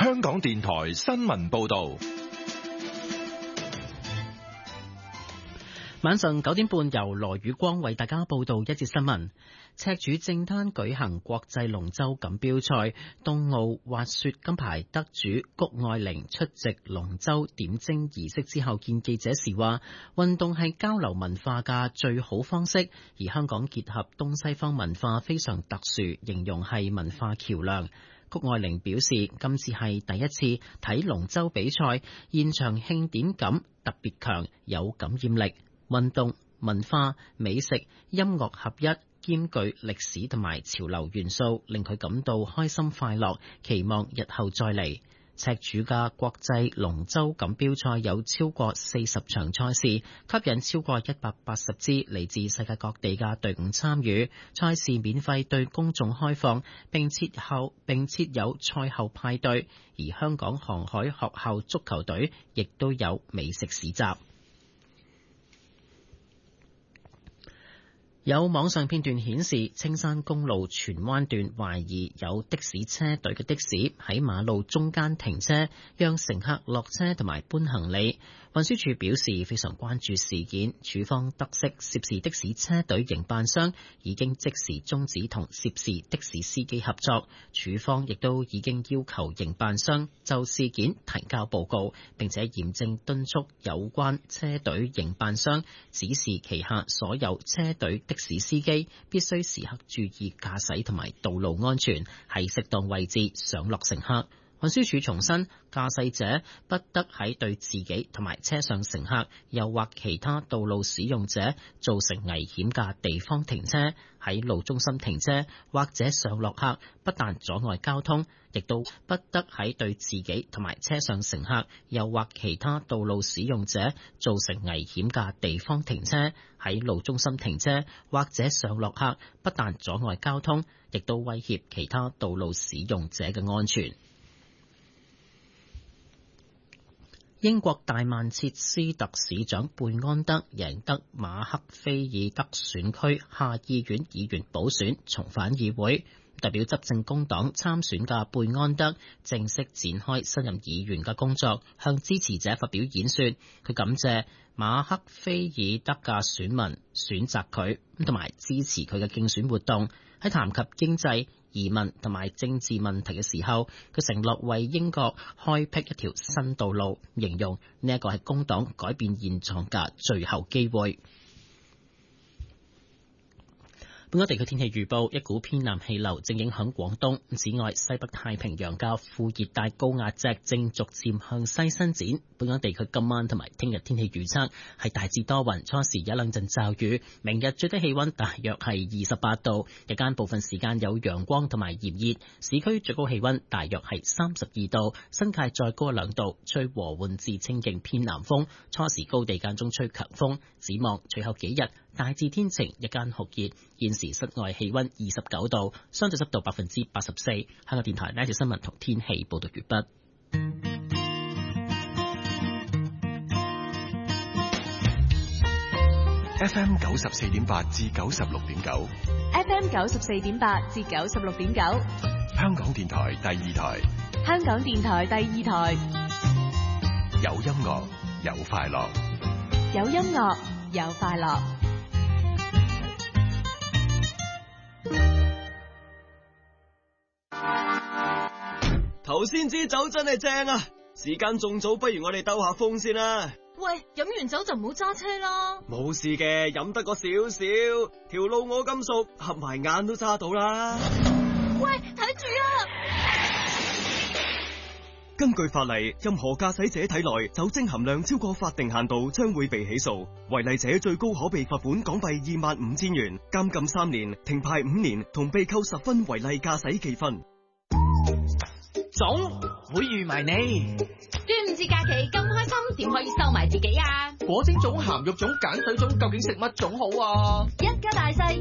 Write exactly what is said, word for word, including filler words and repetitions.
香港電台新聞報道。 晚上九點半，由羅宇光為大家報道一節新聞。赤柱正灘舉行國際龍舟錦標賽，東奧滑雪金牌得主谷愛玲出席龍舟點睛儀式之後見記者時話，運動係交流文化嘅最好方式，而香港結合東西方文化非常特殊，形容係文化橋樑。谷愛玲表示，今次係第一次睇龍舟比賽，現場慶典感特別強，有感染力。運動、文化、美食、音樂合一，兼具歷史同埋潮流元素，令佢感到開心快樂，期望日後再嚟。赤柱嘅國際龍舟錦標賽有超過四十場賽事，吸引超過一百八十支嚟自世界各地嘅隊伍參與。賽事免費對公眾開放，並設後並設有賽後派對，而香港航海學校足球隊亦都有美食市集。有網上片段顯示，青山公路荃灣段懷疑有的士車隊嘅的士喺馬路中間停車，讓乘客落車同埋搬行李。運輸署表示非常關注事件，署方得悉涉事的士車隊營辦商已經即時終止同涉事的士司機合作，署方亦都已經要求營辦商就事件提交報告，並且嚴正敦促有關車隊營辦商指示旗下所有車隊的士司機必須時刻注意駕駛同埋道路安全，喺適當位置上落乘客。運輸署重申，駕駛者不得喺對自己同埋車上乘客又或其他道路使用者造成危險嘅地方停車。喺路中心停車或者上落客，不但阻礙交通，亦都不得喺對自己同埋車上乘客又或其他道路使用者造成危險嘅地方停車。喺路中心停車或者上落客，不但阻礙交通，亦都威脅其他道路使用者嘅安全。英國大曼徹斯特市長貝安德贏得馬克菲爾德選區下議院議員補選，重返議會。代表執政工黨參選嘅貝安德正式展開新任議員嘅工作，向支持者發表演說。佢感謝馬克菲爾德嘅選民選擇佢，同埋支持佢嘅競選活動。喺談及經濟、移民同埋政治問題嘅時候，佢承諾為英國開闢一條新道路，形容呢一個係工黨改變現狀嘅最後機會。本港地區天氣預報，一股偏南氣流正影響廣東，此外西北太平洋嘅副熱帶高壓脊正逐漸向西伸展。本港地區今晚同埋聽日天氣預測係大致多雲，初時有兩陣驟雨，明日最低氣溫大約係二十八度，日間部分時間有陽光同埋炎熱，市區最高氣溫大約係三十二度，新界再高兩度，吹和緩至清勁偏南風，初時高地間中吹強風。展望隨後幾日大致天晴，日間酷熱，現時室外氣溫二十九度，相對濕度百分之八十四。香港電台呢一節新聞同天氣報道完畢。 F M 九十四點八至九十六點九 ，F M 九十四點八至九十六點九， 香港電台第二台， 香港電台第二台， 有音樂有快樂， 有音樂有快樂。 頭先支酒真係正啊！時間仲早，不如我哋兜下風先啦。 喂，飲完酒就唔好揸車啦。 冇事嘅，飲得個少少，條路我咁熟，合埋眼都揸到啦。 喂，睇住啊！ 根據法例，任何駕駛者體內酒精含量超過法定限度，將會被起訴。違例者最高可被罰款港幣二萬五千元、監禁三年、停牌五年，同被扣十分違例駕駛記分。 總會預埋你。 端午節假期咁開心，點可以收埋自己啊？ 果蒸粽、鹹肉粽、鹼水粽，究竟食乜粽好啊？ 一家大細